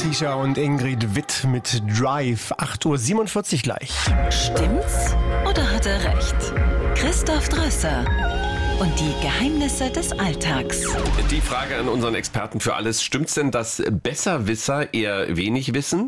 Tisha und Ingrid Witt mit Drive. 8:47 Uhr gleich. Stimmt's oder hat er recht? Christoph Drösser und die Geheimnisse des Alltags. Die Frage an unseren Experten für alles. Stimmt's denn, dass Besserwisser eher wenig wissen?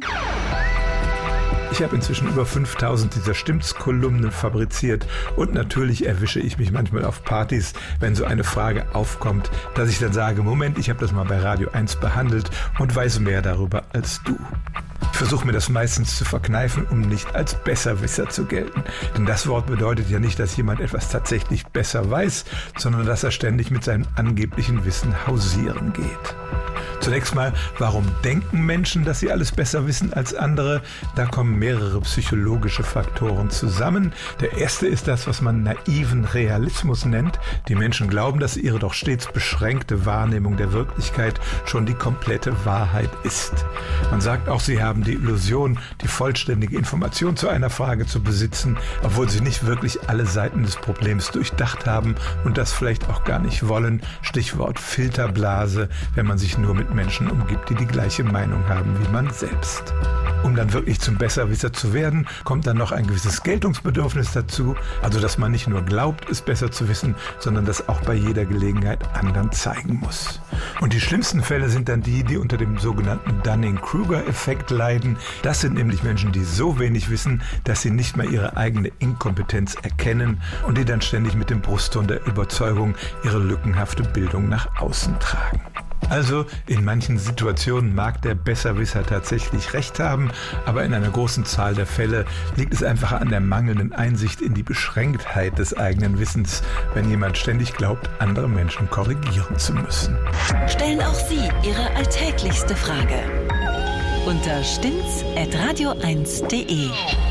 Ich habe inzwischen über 5000 dieser Stimmt's-Kolumnen fabriziert und natürlich erwische ich mich manchmal auf Partys, wenn so eine Frage aufkommt, dass ich dann sage, Moment, ich habe das mal bei Radio 1 behandelt und weiß mehr darüber als du. Ich versuche mir das meistens zu verkneifen, um nicht als Besserwisser zu gelten. Denn das Wort bedeutet ja nicht, dass jemand etwas tatsächlich besser weiß, sondern dass er ständig mit seinem angeblichen Wissen hausieren geht. Zunächst mal, warum denken Menschen, dass sie alles besser wissen als andere? Da kommen mehrere psychologische Faktoren zusammen. Der erste ist das, was man naiven Realismus nennt. Die Menschen glauben, dass ihre doch stets beschränkte Wahrnehmung der Wirklichkeit schon die komplette Wahrheit ist. Man sagt auch, sie haben die Illusion, die vollständige Information zu einer Frage zu besitzen, obwohl sie nicht wirklich alle Seiten des Problems durchdacht haben und das vielleicht auch gar nicht wollen. Stichwort Filterblase, wenn man sich nur mit Menschen umgibt, die die gleiche Meinung haben wie man selbst. Um dann wirklich zum Besserwisser zu werden, kommt dann noch ein gewisses Geltungsbedürfnis dazu, also dass man nicht nur glaubt, es besser zu wissen, sondern das auch bei jeder Gelegenheit anderen zeigen muss. Und die schlimmsten Fälle sind dann die unter dem sogenannten Dunning-Kruger-Effekt leiden. Das sind nämlich Menschen, die so wenig wissen, dass sie nicht mal ihre eigene Inkompetenz erkennen und die dann ständig mit dem Brustton der Überzeugung ihre lückenhafte Bildung nach außen tragen. Also in manchen Situationen mag der Besserwisser tatsächlich recht haben, aber in einer großen Zahl der Fälle liegt es einfach an der mangelnden Einsicht in die Beschränktheit des eigenen Wissens, wenn jemand ständig glaubt, andere Menschen korrigieren zu müssen. Stellen auch Sie Ihre alltäglichste Frage unter stimmt's@radio1.de.